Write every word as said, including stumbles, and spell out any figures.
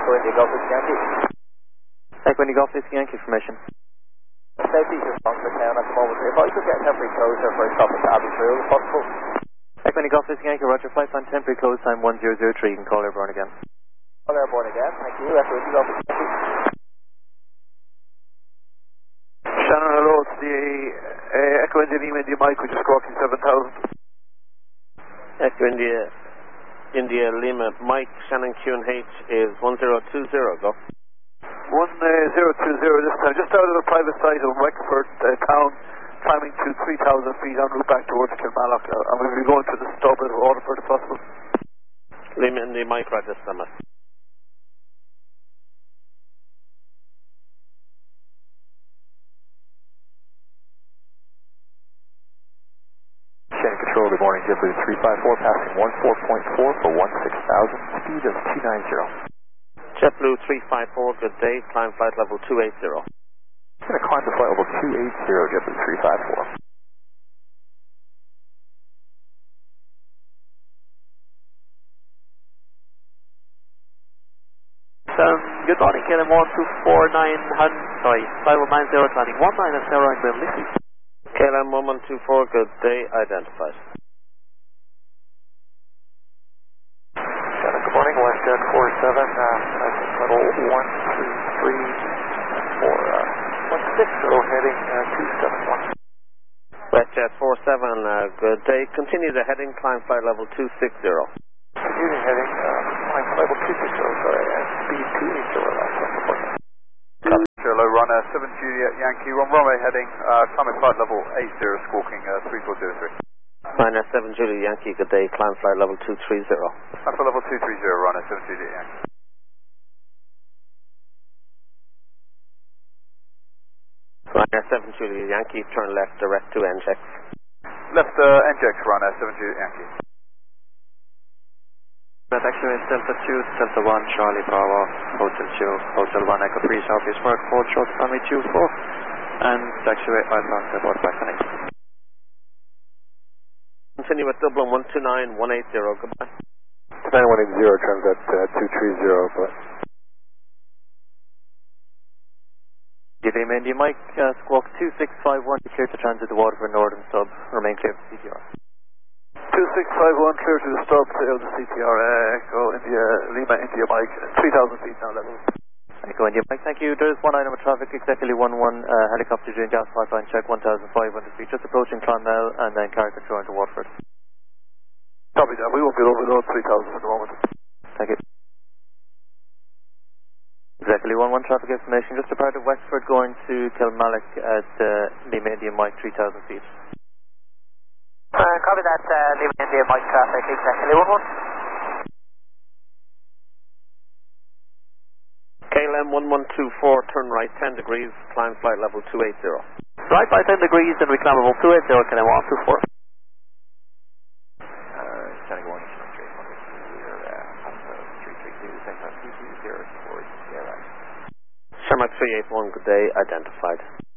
Echo India Golf Whiskey Yankee. Echo India Golf Whiskey Yankee information. Safety just on for town at the moment. If I could get a temporary closure for a stop at Abbey Trail, if possible. Echo India Golf Whiskey Yankee, roger, flight plan temporary close time one zero zero three, you can call Airborne again. Call Airborne again, thank you. Echo India Golf Whiskey Yankee. Shannon, hello, it's the uh, Echo India Lima India Mike, which is squawking seven thousand. Echo India, India Lima Mike, Shannon Q and H is one zero two zero, go. one zero two zero this time, just out of the private site of Wexford uh, town, climbing to three thousand feet en route back towards Kilmallock, uh, and we'll be going to the stub of Waterford if possible. Lima India Mike, roger, Summer. Shannon Control, good morning, JetBlue three five four, passing one four point four for one six thousand, speed of two nine zero. JetBlue three five four, good day, climb flight level two eight zero. Going to climb to flight level two eight zero, JetBlue three five four. Um, good morning, K L M one two four nine, sorry, five one nine zero, landing one nine zero, and Bill Lissy. K L M one one two four, good day, identified. Shannon, good morning, WestJet four seven, uh, level one two three four, uh, one six zero, heading uh, two seven one. WestJet four seven, uh, good day, continue the heading, climb flight level two six zero. Continuing heading, uh, climb flight level two six zero, sorry, uh, speed two eight zero, last time report. Hello, runner seven Juliet Yankee, one runway heading, uh, climbing flight level eight zero, squawking uh, three four zero three. Runner seven Juliet Yankee, good day, climb flight level two three zero. Alpha level two three zero, runner seven Juliet Yankee. Runner seven Juliet Yankee, turn left direct to N J X. Left uh, N J X, runner seven Juliet Yankee. That actually is Delta two, Delta one, Charlie Bravo, Hotel two, Hotel one, Echo three, Southeast Park, four, short runway two four, and taxiway Island, about back on eight. Continue at Dublin one two nine one eight zero, goodbye. nine one eight zero, transat uh, two three zero, but... Good day, India Mike, uh, squawk two six five one, clear to transit the Waterford Northern Sub, remain clear for C T R. two six five one, clear to the stop, sail to C T R, uh, Echo India Lima India Mike, three thousand feet now level. Echo India Mike, thank you. There's one item of traffic, exactly one one, uh, helicopter doing gas pipeline check, one thousand five hundred feet, just approaching Clonmel, and then carry control into Waterford. Copy that, we won't get over those three thousand at the moment. Thank you. Exactly one one traffic information, just departed Wexford going to Kilmallock at uh, Lima India Mike, three thousand feet. Uh, copy that, uh, Lima India Mike traffic, exactly one one. K L M one one two four, turn right ten degrees, climb flight level two eight zero. Right by ten degrees, and we climb level two eight zero, K L M one two four. Uh, Shannon, go on, straight one here, uh, Alpha three three two, same time two two zero towards the right. Shamrock three eight one, good day, identified.